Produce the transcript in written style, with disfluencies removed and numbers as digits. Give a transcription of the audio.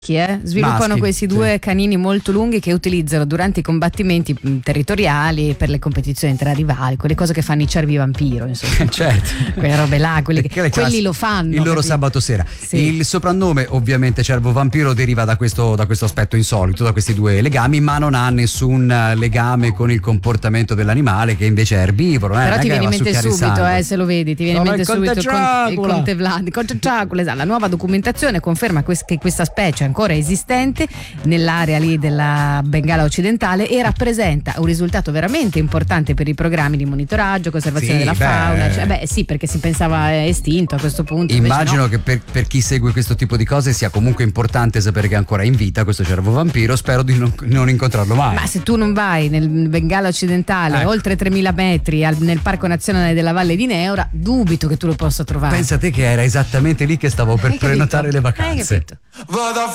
Sviluppano Maschi, questi due canini molto lunghi che utilizzano durante i combattimenti territoriali per le competizioni tra rivali, quelle cose che fanno i cervi vampiro, insomma. Certo. Quelle robe là, quelli lo fanno. Il loro capito? sabato sera. Sì. Il soprannome, ovviamente, cervo vampiro deriva da questo aspetto insolito, da questi due legami, ma non ha nessun legame con il comportamento dell'animale, che invece è erbivoro. Però ti viene in va a mente succhiare il subito, sangue. se lo vedi, ti viene in No, mente il Conte subito il Dracula. Conte Vlad, il Conte Dracula, esatto. La nuova documentazione conferma che questa specie è ancora esistente nell'area lì della Bengala occidentale e rappresenta un risultato veramente importante per i programmi di monitoraggio, conservazione della fauna. Sì, perché si pensava estinto a questo punto. Immagino no. che per chi segue questo tipo di cose sia comunque importante sapere che è ancora in vita questo cervo vampiro. Spero di non incontrarlo mai. Ma se tu non vai nel Bengala occidentale, oltre 3000 metri nel Parco Nazionale della Valle di Neora, dubito che tu lo possa trovare. Pensa te che era esattamente lì che stavo per prenotare le vacanze. Hai capito?